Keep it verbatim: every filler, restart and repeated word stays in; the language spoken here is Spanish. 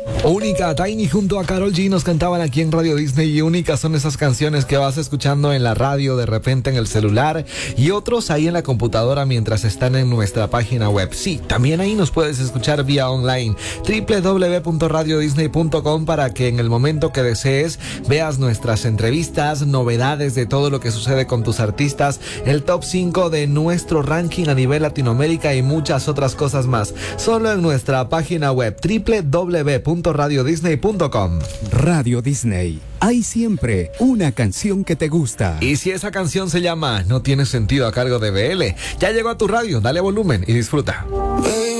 Única, Tiny junto a Karol G nos cantaban aquí en Radio Disney, y únicas son esas canciones que vas escuchando en la radio, de repente en el celular, y otros ahí en la computadora mientras están en nuestra página web. Sí, también ahí nos puedes escuchar vía online, doble u doble u doble u punto radio disney punto com, para que en el momento que desees veas nuestras entrevistas, novedades de todo lo que sucede con tus artistas, el top cinco de nuestro ranking a nivel Latinoamérica y muchas otras cosas más. Solo en nuestra página web, doble u doble u doble u punto radio disney punto com. Radio Disney. Hay siempre una canción que te gusta. Y si esa canción se llama No tiene sentido, a cargo de B L, ya llegó a tu radio, dale volumen y disfruta. Hey.